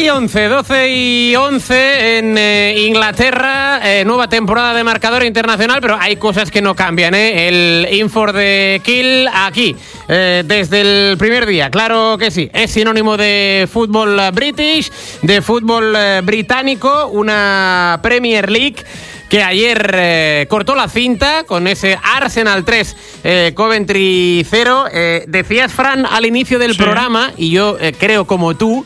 12 y 11 en Inglaterra, nueva temporada de Marcador Internacional, pero hay cosas que no cambian, El Info de Kill aquí, desde el primer día, claro que sí, es sinónimo de fútbol british, de fútbol británico, una Premier League que ayer cortó la cinta con ese Arsenal 3, Coventry 0. Decías, Fran, al inicio del programa, y yo creo como tú,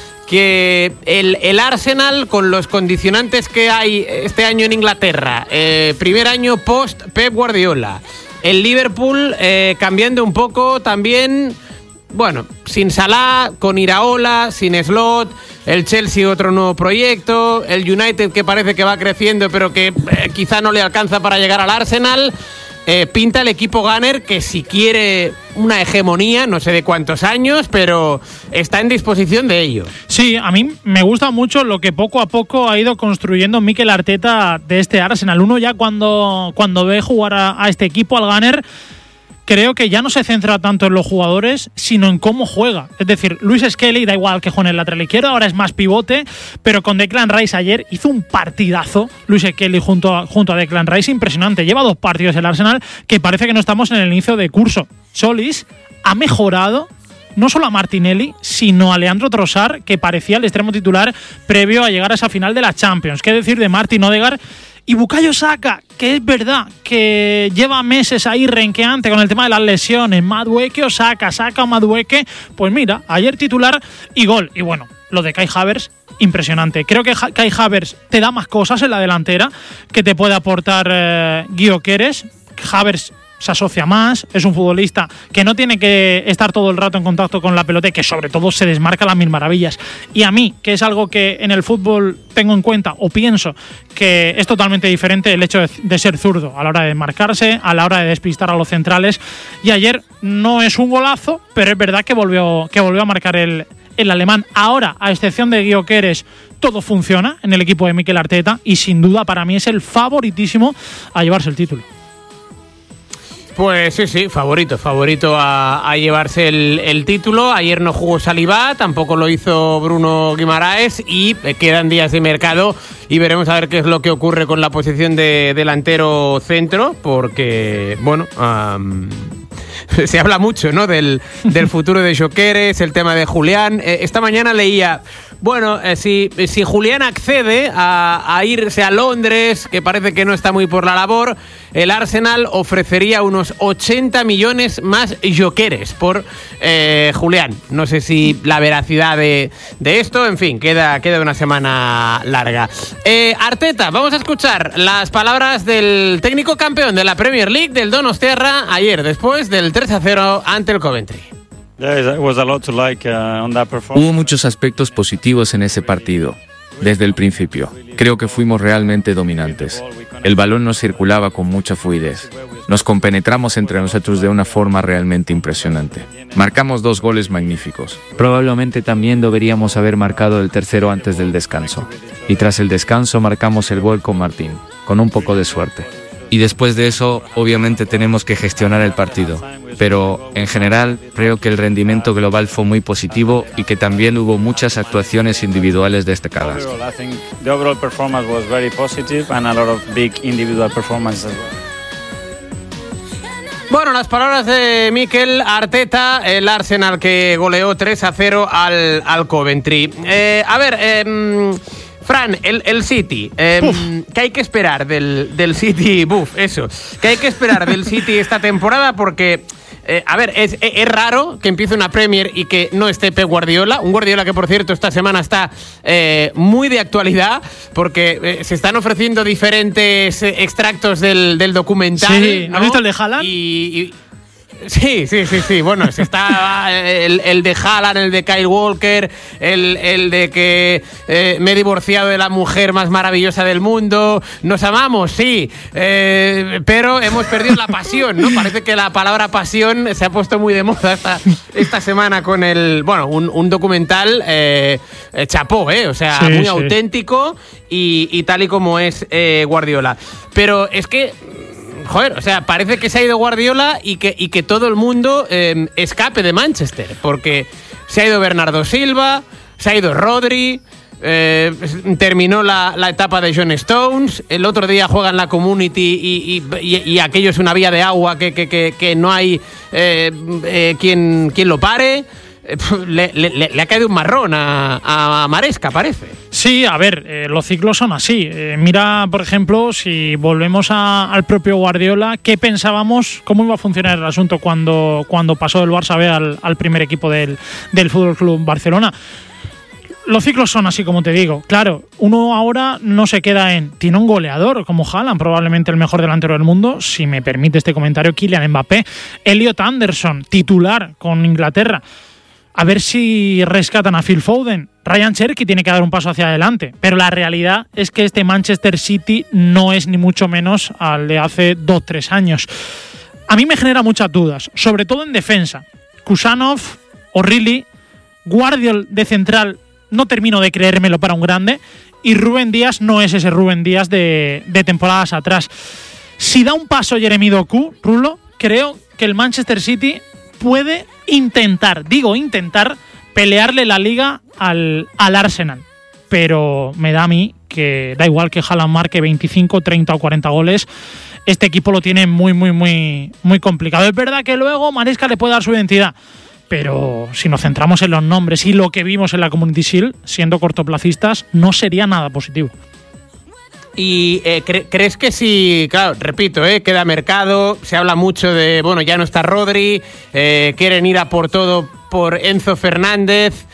que el Arsenal, con los condicionantes que hay este año en Inglaterra, primer año post Pep Guardiola, el Liverpool cambiando un poco también, bueno, sin Salah, con Iraola, sin Slot, el Chelsea otro nuevo proyecto, el United que parece que va creciendo pero que quizá no le alcanza para llegar al Arsenal. Pinta el equipo Gunner que si quiere una hegemonía, no sé de cuántos años, pero está en disposición de ello. Sí, a mí me gusta mucho lo que poco a poco ha ido construyendo Mikel Arteta de este Arsenal. Uno ya cuando ve jugar a este equipo, al Gunner, creo que ya no se centra tanto en los jugadores, sino en cómo juega. Es decir, Luis Skelly, da igual que juegue en el lateral izquierdo, ahora es más pivote, pero con Declan Rice ayer hizo un partidazo. Luis Skelly junto a Declan Rice, impresionante. Lleva 2 partidos el Arsenal que parece que no estamos en el inicio de curso. Solis ha mejorado no solo a Martinelli, sino a Leandro Trossard, que parecía el extremo titular previo a llegar a esa final de la Champions. ¿Qué decir de Martin Odegaard? Y Bukayo Saka, que es verdad que lleva meses ahí renqueante con el tema de las lesiones, Madueke o Saka o Madueke, pues mira, ayer titular y gol. Y bueno, lo de Kai Havertz, impresionante. Creo que Kai Havertz te da más cosas en la delantera que te puede aportar Gyökeres. Havertz se asocia más, es un futbolista que no tiene que estar todo el rato en contacto con la pelota y que sobre todo se desmarca a las mil maravillas. Y a mí, que es algo que en el fútbol tengo en cuenta o pienso que es totalmente diferente, el hecho de ser zurdo a la hora de marcarse, a la hora de despistar a los centrales. Y ayer no es un golazo, pero es verdad que volvió a marcar el alemán. Ahora, a excepción de Gyökeres, todo funciona en el equipo de Mikel Arteta y sin duda para mí es el favoritísimo a llevarse el título. Pues sí, favorito a llevarse el título. Ayer no jugó Saliba, tampoco lo hizo Bruno Guimaraes y quedan días de mercado y veremos a ver qué es lo que ocurre con la posición de delantero centro, porque, bueno, se habla mucho, ¿no?, del futuro de Gyökeres, el tema de Julián. Esta mañana leía, bueno, si Julián accede a irse a Londres, que parece que no está muy por la labor, el Arsenal ofrecería unos 80 millones más Gyökeres por Julián. No sé si la veracidad de esto, en fin, queda una semana larga. Arteta, vamos a escuchar las palabras del técnico campeón de la Premier League, del Donostiarra, ayer, después del 3-0 ante el Coventry. Hubo muchos aspectos positivos en ese partido, desde el principio. Creo que fuimos realmente dominantes. El balón nos circulaba con mucha fluidez. Nos compenetramos entre nosotros de una forma realmente impresionante. Marcamos 2 goles magníficos. Probablemente también deberíamos haber marcado el tercero antes del descanso. Y tras el descanso marcamos el gol con Martín, con un poco de suerte. Y después de eso, obviamente tenemos que gestionar el partido. Pero, en general, creo que el rendimiento global fue muy positivo y que también hubo muchas actuaciones individuales destacadas. Bueno, las palabras de Mikel Arteta, el Arsenal que goleó 3-0 al Coventry. Fran, el City, ¿qué hay que esperar del City? ¿Qué hay que esperar del City esta temporada? Porque, es raro que empiece una Premier y que no esté Pep Guardiola. Un Guardiola que, por cierto, esta semana está muy de actualidad porque se están ofreciendo diferentes extractos del documental. Sí, ¿no? ¿Has visto el de Haaland? Sí. Bueno, está el de Haaland, el de Kyle Walker, el de que me he divorciado de la mujer más maravillosa del mundo. Nos amamos, sí, pero hemos perdido la pasión, ¿no? Parece que la palabra pasión se ha puesto muy de moda esta semana con un documental chapó, o sea, sí, muy auténtico y tal y como es Guardiola. Pero es que o sea, parece que se ha ido Guardiola y que todo el mundo escape de Manchester, porque se ha ido Bernardo Silva, Se ha ido Rodri, terminó la etapa de John Stones, el otro día juega en la Community y aquello es una vía de agua que no hay quien lo pare. Le ha caído un marrón a Maresca, parece. Sí, a ver, los ciclos son así. Mira, por ejemplo, si volvemos al propio Guardiola, ¿qué pensábamos? ¿Cómo iba a funcionar el asunto cuando pasó del Barça B al primer equipo del Fútbol Club Barcelona? Los ciclos son así, como te digo. Claro, uno ahora no se queda tiene un goleador como Haaland, probablemente el mejor delantero del mundo, si me permite este comentario, Kylian Mbappé. Elliot Anderson, titular con Inglaterra. A ver si rescatan a Phil Foden. Ryan Cherki tiene que dar un paso hacia adelante. Pero la realidad es que este Manchester City no es ni mucho menos al de hace 2-3 años. A mí me genera muchas dudas, sobre todo en defensa. Kusanov, O'Reilly, Guardiol de central, no termino de creérmelo para un grande. Y Rúben Díaz no es ese Rúben Díaz de temporadas atrás. Si da un paso Jeremy Doku, Rulo, creo que el Manchester City puede intentar pelearle la liga al Arsenal. Pero me da a mí que da igual que Haaland marque 25, 30 o 40 goles. Este equipo lo tiene muy, muy, muy, muy complicado. Es verdad que luego Maresca le puede dar su identidad, pero si nos centramos en los nombres y lo que vimos en la Community Shield, siendo cortoplacistas, no sería nada positivo. ¿Y crees que si, claro, repito, queda mercado, se habla mucho de, bueno, ya no está Rodri, quieren ir a por todo por Enzo Fernández,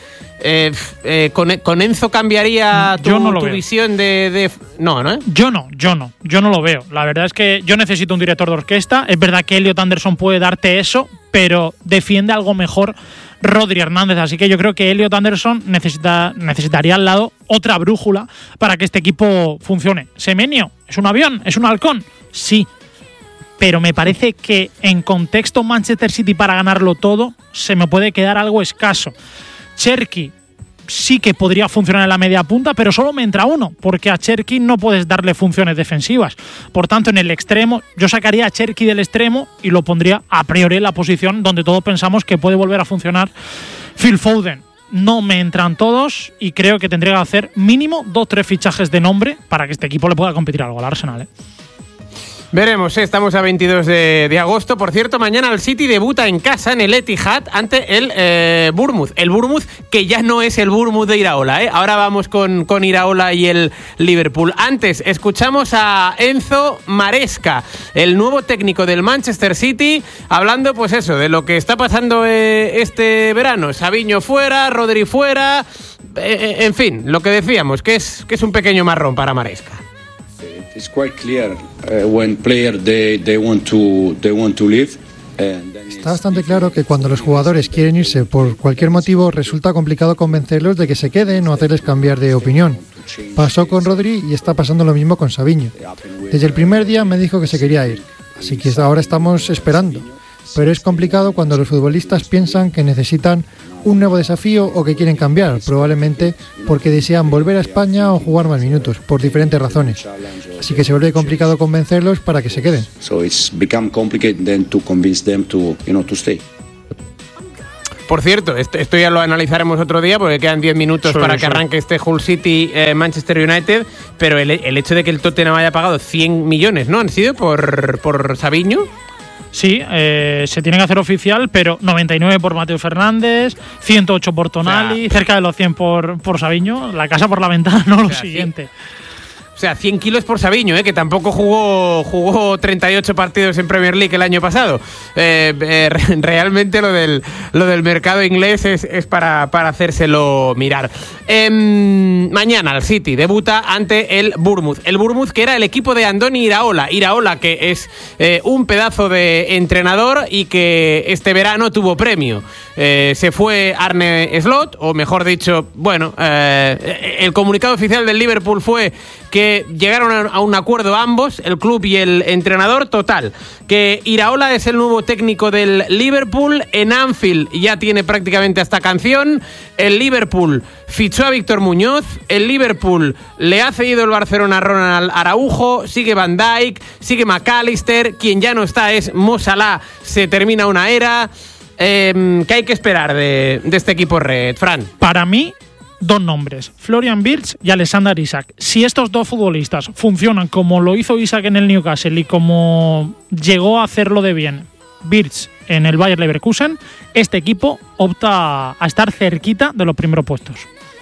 ¿con Enzo cambiaría tu visión de...? No, ¿no? Yo no lo veo. La verdad es que yo necesito un director de orquesta. Es verdad que Elliot Anderson puede darte eso, pero defiende algo mejor Rodri Hernández, así que yo creo que Elliot Anderson necesitaría al lado otra brújula para que este equipo funcione. Semenyo, ¿es un avión? ¿Es un halcón? Sí, pero me parece que en contexto Manchester City para ganarlo todo se me puede quedar algo escaso. Cherki sí que podría funcionar en la media punta, pero solo me entra uno, porque a Cherki no puedes darle funciones defensivas. Por tanto, en el extremo, yo sacaría a Cherki del extremo y lo pondría a priori en la posición donde todos pensamos que puede volver a funcionar Phil Foden. No me entran todos y creo que tendría que hacer mínimo 2-3 fichajes de nombre para que este equipo le pueda competir algo al Arsenal. Veremos, estamos a 22 de agosto. Por cierto, mañana el City debuta en casa en el Etihad ante el Bournemouth. El Bournemouth que ya no es el Bournemouth de Iraola. Ahora vamos con Iraola y el Liverpool. Antes, escuchamos a Enzo Maresca, el nuevo técnico del Manchester City, hablando pues eso, de lo que está pasando este verano. Savinho fuera, Rodri fuera, en fin, lo que decíamos, que es un pequeño marrón para Maresca. It's quite clear when players they want to leave. Está bastante claro que cuando los jugadores quieren irse por cualquier motivo resulta complicado convencerlos de que se queden o hacerles cambiar de opinión. Pasó con Rodri y está pasando lo mismo con Savinho. Desde el primer día me dijo que se quería ir, así que ahora estamos esperando. Pero es complicado cuando los futbolistas piensan que necesitan un nuevo desafío o que quieren cambiar, probablemente porque desean volver a España o jugar más minutos, por diferentes razones. Así que se vuelve complicado convencerlos para que se queden. So it's become complicated then to convince them to stay. Por cierto, esto ya lo analizaremos otro día porque quedan 10 minutos para que arranque este Hull City Manchester United, pero el hecho de que el Tottenham haya pagado 100 millones, ¿no? ¿Han sido por Savinho? Sí, se tiene que hacer oficial, pero 99 por Mateo Fernández, 108 por Tonali, cerca de los 100 por Savinho, la casa por la ventana, no lo siguiente. O sea, 100 kilos por Savinho, que tampoco jugó 38 partidos en Premier League el año pasado. Realmente lo del mercado inglés es para hacérselo mirar. Mañana el City debuta ante el Bournemouth. El Bournemouth que era el equipo de Andoni Iraola. Iraola que es un pedazo de entrenador y que este verano tuvo premio. Se fue Arne Slot, o mejor dicho, bueno, el comunicado oficial del Liverpool fue que llegaron a un acuerdo ambos, el club y el entrenador. Total, que Iraola es el nuevo técnico del Liverpool. En Anfield ya tiene prácticamente hasta canción. El Liverpool fichó a Víctor Muñoz. El Liverpool le ha cedido el Barcelona a Ronald Araujo. Sigue Van Dijk, sigue McAllister. Quien ya no está es Mo Salah. Se termina una era. ¿Qué hay que esperar de este equipo red, Fran? Para mí, dos nombres, Florian Wirtz y Alexander Isak. Si estos dos futbolistas funcionan como lo hizo Isak en el Newcastle y como llegó a hacerlo de bien Wirtz en el Bayer Leverkusen, este equipo opta a estar cerquita de los primeros puestos.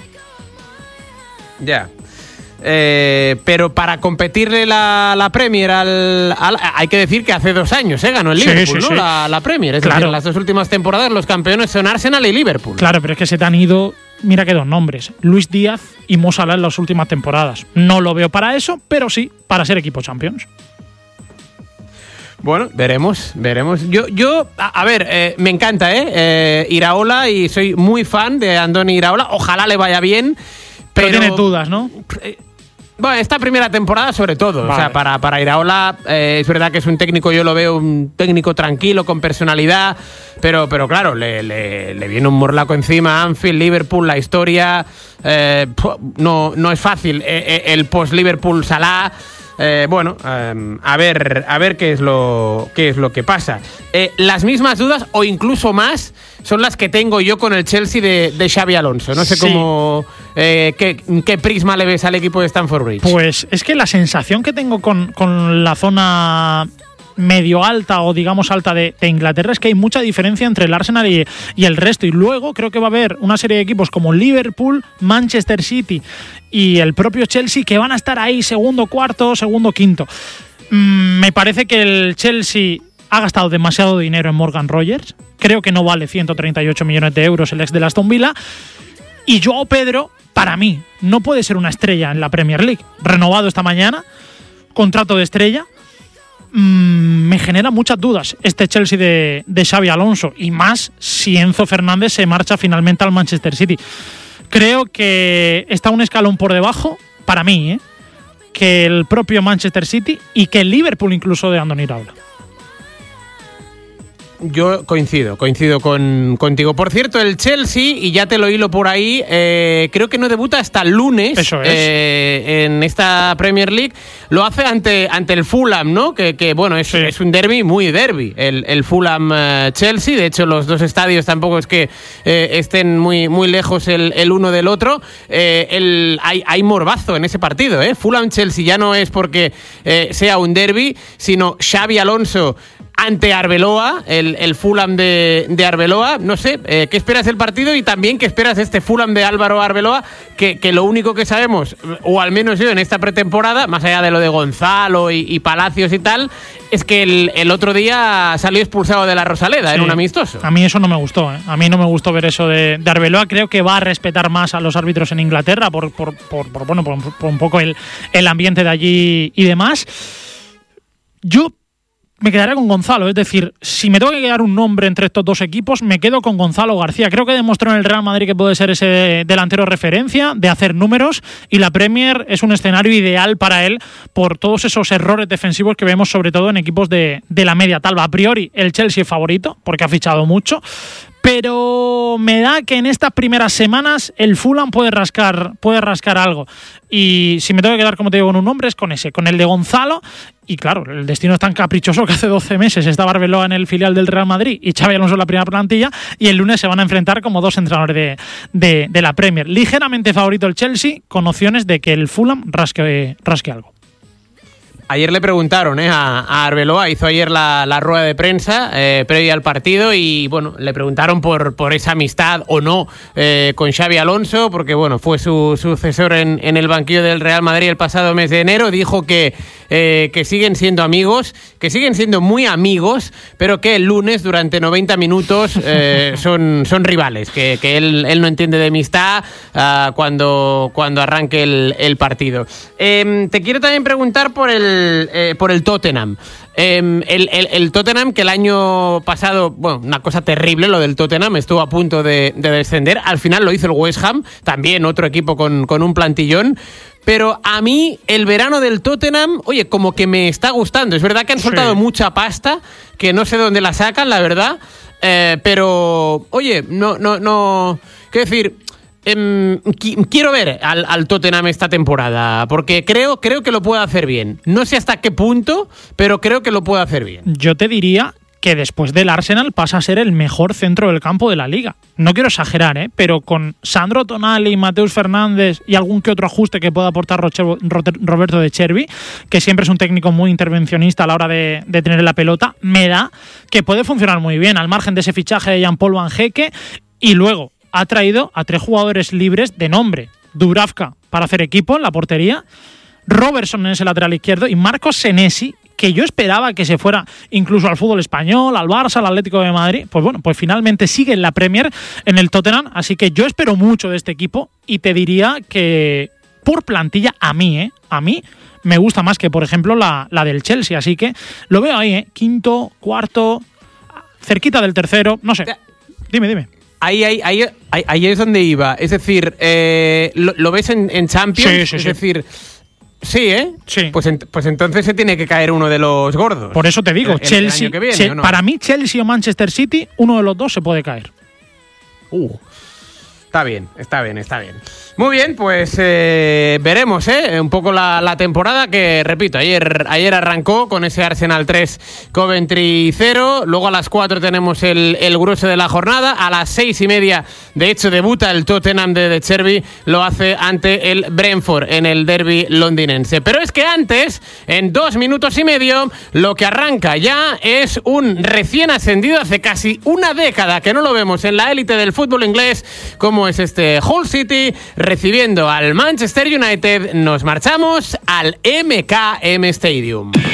Ya. Pero para competirle la Premier hay que decir que hace 2 años ganó el Liverpool, ¿no? Sí. La Premier. Es decir, en las 2 últimas temporadas los campeones son Arsenal y Liverpool. Claro, pero es que se te han ido, mira que 2 nombres, Luis Díaz y Mo Salah en las últimas temporadas. No lo veo para eso, pero sí para ser equipo Champions. Bueno, veremos. Yo a ver, me encanta, Iraola, y soy muy fan de Andoni Iraola. Ojalá le vaya bien. Pero tienes dudas, ¿no? Bueno, esta primera temporada sobre todo, vale. O sea, para Iraola es verdad que es un técnico, yo lo veo un técnico tranquilo, con personalidad, pero claro, le viene un morlaco encima, Anfield, Liverpool, la historia, no es fácil, el post-Liverpool Salah. Bueno, a ver qué es lo que pasa. Las mismas dudas o incluso más son las que tengo yo con el Chelsea de Xabi Alonso. No sé cómo qué prisma le ves al equipo de Stamford Bridge. Pues es que la sensación que tengo con la zona medio alta o digamos alta de Inglaterra es que hay mucha diferencia entre el Arsenal y el resto, y luego creo que va a haber una serie de equipos como Liverpool, Manchester City y el propio Chelsea que van a estar ahí segundo, cuarto, segundo, quinto. Me parece que el Chelsea ha gastado demasiado dinero en Morgan Rogers, creo que no vale 138 millones de euros el ex de Aston Villa, y Joao Pedro para mí no puede ser una estrella en la Premier League, renovado esta mañana, contrato de estrella. Me genera muchas dudas este Chelsea de Xabi Alonso, y más si Enzo Fernández se marcha finalmente al Manchester City. Creo que está un escalón por debajo, para mí, que el propio Manchester City y que el Liverpool incluso de Andoni Iraola. Yo coincido contigo. Por cierto, el Chelsea, y ya te lo hilo por ahí, creo que no debuta hasta el lunes. Eso es. En esta Premier League. Lo hace ante el Fulham, ¿no? Que bueno, es un derbi muy derbi, el Fulham-Chelsea. De hecho, los dos estadios tampoco es que estén muy lejos el uno del otro. Hay morbazo en ese partido, ¿eh? Fulham-Chelsea ya no es porque sea un derbi, sino Xabi Alonso ante Arbeloa, el Fulham de Arbeloa. No sé, ¿qué esperas del partido? Y también, ¿qué esperas de este Fulham de Álvaro Arbeloa? Que lo único que sabemos, o al menos yo en esta pretemporada, más allá de lo de Gonzalo y Palacios y tal, es que el otro día salió expulsado de la Rosaleda, en un amistoso. A mí eso no me gustó, ¿eh? A mí no me gustó ver eso de Arbeloa. Creo que va a respetar más a los árbitros en Inglaterra por un poco el ambiente de allí y demás. Yo me quedaré con Gonzalo, es decir, si me tengo que quedar un nombre entre estos dos equipos, me quedo con Gonzalo García. Creo que demostró en el Real Madrid que puede ser ese delantero referencia, de hacer números, y la Premier es un escenario ideal para él por todos esos errores defensivos que vemos sobre todo en equipos de la media tabla. A priori, el Chelsea es favorito, porque ha fichado mucho, pero me da que en estas primeras semanas el Fulham puede rascar algo. Y si me tengo que quedar, como te digo, con un nombre, es con el de Gonzalo. Y claro, el destino es tan caprichoso que hace 12 meses estaba Arbeloa en el filial del Real Madrid y Xabi Alonso en la primera plantilla, y el lunes se van a enfrentar como dos entrenadores de la Premier. Ligeramente favorito el Chelsea, con opciones de que el Fulham rasque algo. Ayer le preguntaron a Arbeloa, hizo ayer la rueda de prensa previa al partido, y bueno, le preguntaron por esa amistad o no con Xabi Alonso, porque bueno, fue su sucesor en el banquillo del Real Madrid el pasado mes de enero. Dijo que siguen siendo amigos, que siguen siendo muy amigos, pero que el lunes durante 90 minutos son rivales, que él no entiende de amistad cuando arranque el partido. Te quiero también preguntar por el Tottenham. El Tottenham, que el año pasado, bueno, una cosa terrible lo del Tottenham, estuvo a punto de descender. Al final lo hizo el West Ham, también otro equipo con un plantillón. Pero a mí el verano del Tottenham, oye, como que me está gustando. Es verdad que han soltado mucha pasta, que no sé dónde la sacan, la verdad. Pero, oye, no. Quiero decir, quiero ver al Tottenham esta temporada, porque creo que lo puede hacer bien. No sé hasta qué punto, pero creo que lo puede hacer bien. Yo te diría que después del Arsenal pasa a ser el mejor centro del campo de la liga. No quiero exagerar, pero con Sandro Tonali, Mateus Fernández y algún que otro ajuste que pueda aportar Roberto De Zerbi, que siempre es un técnico muy intervencionista a la hora de tener la pelota, me da que puede funcionar muy bien, al margen de ese fichaje de Jean-Paul Van Hecke. Y luego ha traído a 3 jugadores libres de nombre. Dubravka para hacer equipo en la portería, Robertson en ese lateral izquierdo y Marcos Senesi, que yo esperaba que se fuera incluso al fútbol español, al Barça, al Atlético de Madrid. Pues bueno, pues finalmente sigue en la Premier, en el Tottenham, así que yo espero mucho de este equipo y te diría que por plantilla a mí me gusta más que por ejemplo la del Chelsea, así que lo veo ahí, quinto, cuarto, cerquita del tercero, no sé. Dime. Ahí es donde iba, es decir, ¿lo ves en Champions? Sí. Es decir... Sí, ¿eh? Sí. Pues entonces se tiene que caer uno de los gordos. Por eso te digo, Chelsea, año que viene, ¿o no? Para mí Chelsea o Manchester City, uno de los dos se puede caer. Está bien. Muy bien, pues veremos un poco la temporada que, repito, ayer arrancó con ese Arsenal 3, Coventry 0, luego a las 4 tenemos el grueso de la jornada, a las 6:30 de hecho debuta el Tottenham de Zerbi, lo hace ante el Brentford en el derbi londinense. Pero es que antes, en 2 minutos y medio, lo que arranca ya es un recién ascendido, hace casi una década que no lo vemos en la élite del fútbol inglés, como es este Hull City, recibiendo al Manchester United. Nos marchamos al MKM Stadium.